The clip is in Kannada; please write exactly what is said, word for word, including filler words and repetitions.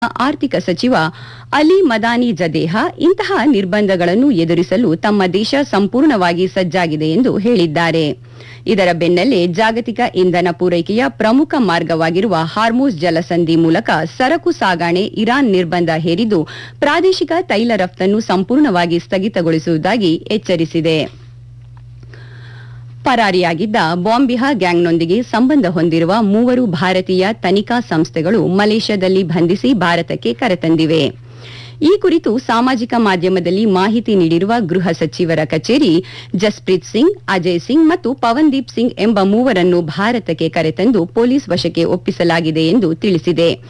ಆರ್ಥಿಕ ಸಚಿವ ಅಲಿ ಮದಾನಿ ಜದೇಹ ಇಂತಹ ನಿರ್ಬಂಧಗಳನ್ನು ಎದುರಿಸಲು ತಮ್ಮ ದೇಶ ಸಂಪೂರ್ಣವಾಗಿ ಸಜ್ಜಾಗಿದೆ ಎಂದು ಹೇಳಿದ್ದಾರೆ. ಇದರ ಬೆನ್ನಲ್ಲೇ ಜಾಗತಿಕ ಇಂಧನ ಪೂರೈಕೆಯ ಪ್ರಮುಖ ಮಾರ್ಗವಾಗಿರುವ ಹಾರ್ಮುಜ್ ಜಲಸಂಧಿ ಮೂಲಕ ಸರಕು ಸಾಗಣೆ ಇರಾನ್ ನಿರ್ಬಂಧ ಹೇರಿದ್ದು ಪ್ರಾದೇಶಿಕ ತೈಲ ರಫ್ತನ್ನು ಸಂಪೂರ್ಣವಾಗಿ ಸ್ಥಗಿತಗೊಳಿಸುವುದಾಗಿ ಎಚ್ಚರಿಸಿದೆ. ಪರಾರಿಯಾಗಿದ್ದ ಬಾಂಬಿಹಾ ಗ್ಯಾಂಗ್ನೊಂದಿಗೆ ಸಂಬಂಧ ಹೊಂದಿರುವ ಮೂವರು ಭಾರತೀಯ ತನಿಖಾ ಸಂಸ್ಥೆಗಳು ಮಲೇಷ್ಯಾದಲ್ಲಿ ಬಂಧಿಸಿ ಭಾರತಕ್ಕೆ ಕರೆತಂದಿವೆ. ಈ ಕುರಿತು ಸಾಮಾಜಿಕ ಮಾಧ್ಯಮದಲ್ಲಿ ಮಾಹಿತಿ ನೀಡಿರುವ ಗೃಹ ಸಚಿವರ ಕಚೇರಿ, ಜಸ್ಪ್ರೀತ್ ಸಿಂಗ್, ಅಜಯ್ ಸಿಂಗ್ ಮತ್ತು ಪವನ್ದೀಪ್ ಸಿಂಗ್ ಎಂಬ ಮೂವರನ್ನು ಭಾರತಕ್ಕೆ ಕರೆತಂದು ಪೊಲೀಸ್ ವಶಕ್ಕೆ ಒಪ್ಪಿಸಲಾಗಿದೆ ಎಂದು ತಿಳಿಸಿದೆ.